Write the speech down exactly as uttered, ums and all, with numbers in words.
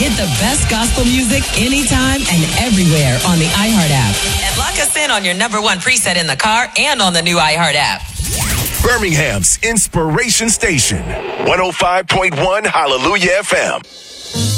Get the best gospel music anytime and everywhere on the iHeart app. And lock us in on your number one preset in the car and on the new iHeart app. Birmingham's Inspiration Station, one oh five point one Hallelujah F M.